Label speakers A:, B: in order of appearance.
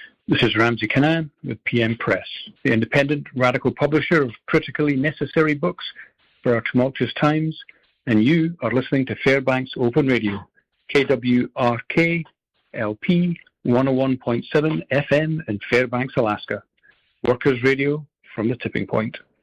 A: This is Ramsey Canaan with PM Press, the independent radical publisher of critically necessary books for our tumultuous times, and you are listening to Fairbanks Open Radio, KWRK LP 101.7 FM in Fairbanks, Alaska. Workers' radio from the tipping point.